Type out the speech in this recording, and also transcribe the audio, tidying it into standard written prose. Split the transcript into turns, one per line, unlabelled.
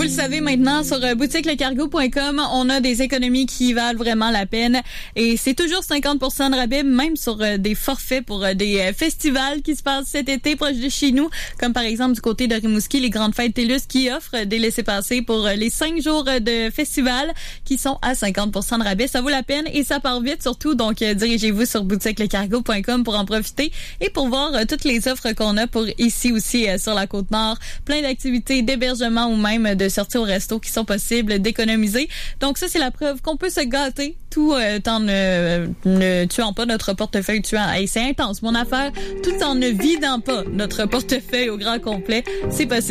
Vous le savez maintenant, sur boutiquelecargo.com, on a des économies qui valent vraiment la peine. Et c'est toujours 50% de rabais, même sur des forfaits pour des festivals qui se passent cet été proche de chez nous. Comme par exemple du côté de Rimouski, les Grandes Fêtes TELUS qui offrent des laissez-passer pour les 5 jours de festival qui sont à 50% de rabais. Ça vaut la peine et ça part vite surtout. Donc, dirigez-vous sur boutiquelecargo.com pour en profiter et pour voir toutes les offres qu'on a pour ici aussi sur la Côte-Nord. Plein d'activités d'hébergement ou même de sorties au resto qui sont possibles, d'économiser. Donc ça, c'est la preuve qu'on peut se gâter tout en ne tuant pas notre portefeuille Hey, c'est intense, mon affaire, tout en ne vidant pas notre portefeuille au grand complet. C'est possible.